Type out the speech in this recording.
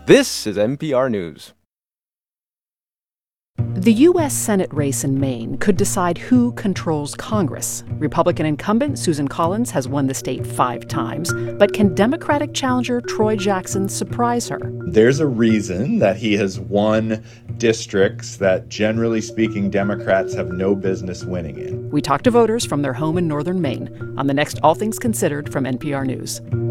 This is NPR News. The U.S. Senate race in Maine could decide who controls Congress. Republican incumbent Susan Collins has won the state 5 times, but can Democratic challenger Troy Jackson surprise her? There's a reason that he has won districts that, generally speaking, Democrats have no business winning in. We talked to voters from their home in northern Maine on the next All Things Considered from NPR News.